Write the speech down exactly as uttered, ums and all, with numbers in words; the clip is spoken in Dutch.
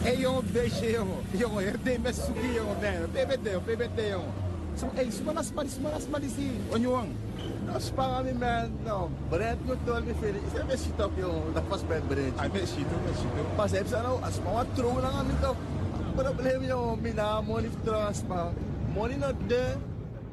Hé jongen, beestje jongen. Jongen, herde met zoekie jongen. B B D, B B D jongen. Zo, hé, smalas malis, smalas malis hier. Onjuang. Nou, spang aan man. Nou, Brent moet wel weer verder. Is er een shit op, jongen? Dat was bij het Brent. Hij met shit, met shit. Pas heb ze nou, als maar wat trouwen aan me toch. Probleem, jongen. Mijn naam, money, trouwens, maar. Money not there.